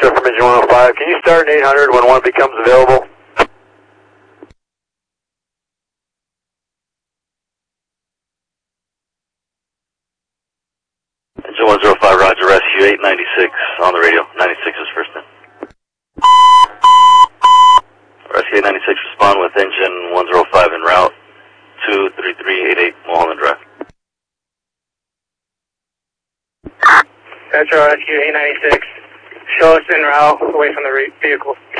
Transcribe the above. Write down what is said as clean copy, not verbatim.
Metro from engine 105. Can you start in 800 when one becomes available? Engine 105, Roger, rescue 896 on the radio. 96 is first in. Rescue 896, respond with engine 105 en route 23388 Mulholland Drive. Metro Rescue 896, show us en route away from the vehicle.